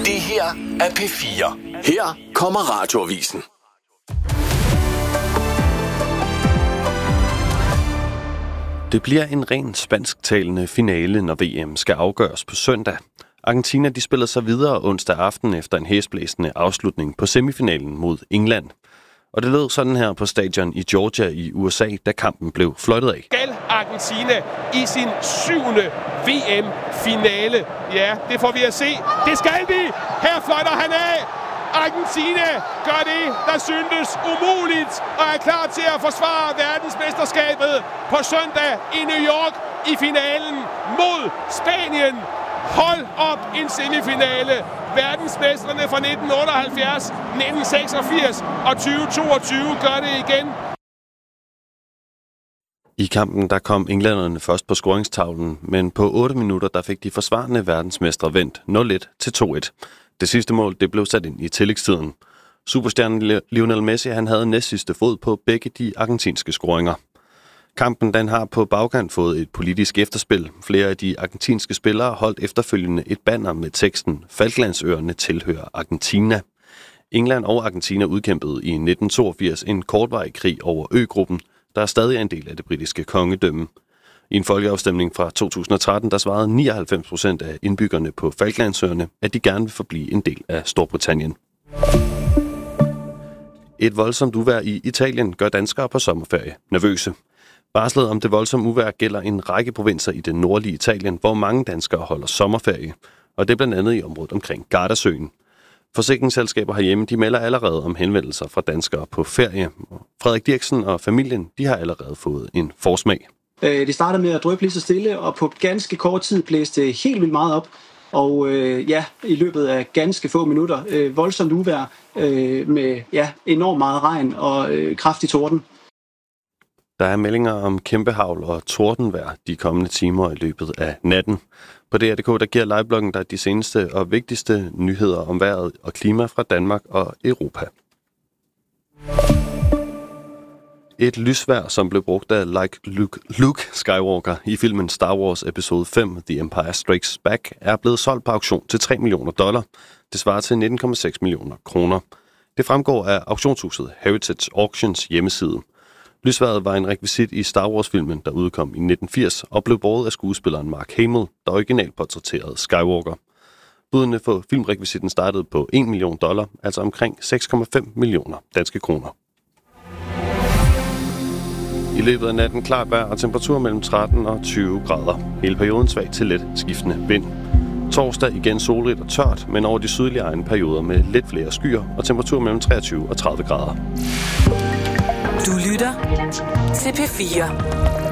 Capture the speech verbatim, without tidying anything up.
Det her er P fire. Her kommer Radioavisen. Det bliver en ren spansktalende finale, når V M skal afgøres på søndag. Argentina de spiller sig videre onsdag aften efter en hæsblæsende afslutning på semifinalen mod England. Og det lød sådan her på stadion i Georgia i U S A, da kampen blev fløjtet af. Skal Argentina i sin syvende V M-finale? Ja, det får vi at se. Det skal de! Her fløjter han af! Argentina gør det, der syntes umuligt, og er klar til at forsvare verdensmesterskabet på søndag i New York i finalen mod Spanien. Hold op, en semifinale. Verdensmestrene fra nitten otteoghalvfjerds, nitten seksogfirs og tyve toogtyve gør det igen. I kampen der kom englænderne først på scoringstavlen, men på otte minutter der fik de forsvarende verdensmestre vendt nul et til to et. Det sidste mål det blev sat ind i tillægstiden. Superstjernen Lionel Messi han havde næst sidste fod på begge de argentinske scoringer. Kampen den har på bagkant fået et politisk efterspil. Flere af de argentinske spillere holdt efterfølgende et banner med teksten Falklandsøerne tilhører Argentina. England og Argentina udkæmpede i nitten toogfirs en kortvarig krig over øgruppen, der er stadig en del af det britiske kongedømme. I en folkeafstemning fra to tusind og tretten, der svarede nioghalvfems procent af indbyggerne på Falklandsøerne, at de gerne vil forblive en del af Storbritannien. Et voldsomt uvejr i Italien gør danskere på sommerferie nervøse. Varslet om det voldsomme uvejr gælder en række provinser i det nordlige Italien, hvor mange danskere holder sommerferie, og det er blandt andet i området omkring Gardasøen. Forsikringsselskaber herhjemme de melder allerede om henvendelser fra danskere på ferie. Frederik Dirksen og familien de har allerede fået en forsmag. Det startede med at dryppe lige så stille, og på ganske kort tid blæste det helt vildt meget op. Og øh, ja, i løbet af ganske få minutter, øh, voldsomt uvejr øh, med ja, enormt meget regn og øh, kraftig torden. Der er meldinger om kæmpehagl og tordenvejr de kommende timer i løbet af natten. På D R punktum d k der giver livebloggen dig de seneste og vigtigste nyheder om vejret og klima fra Danmark og Europa. Et lysvejr, som blev brugt af like Luke, Luke Skywalker i filmen Star Wars episode fem, The Empire Strikes Back, er blevet solgt på auktion til tre millioner dollar. Det svarer til nitten komma seks millioner kroner. Det fremgår af auktionshuset Heritage Auctions hjemmeside. Lysværet var en rekvisit i Star Wars-filmen, der udkom i nitten firs og blev båret af skuespilleren Mark Hamill, der originalt portrætterede Skywalker. Budene for filmrekvisitten startede på en million dollar, altså omkring seks komma fem millioner danske kroner. I løbet af natten klart vejr og temperatur mellem tretten og tyve grader. Hele perioden svag til let skiftende vind. Torsdag igen solrigt og tørt, men over de sydlige egne perioder med lidt flere skyer og temperatur mellem treogtyve og tredive grader. Du lytter til P fire.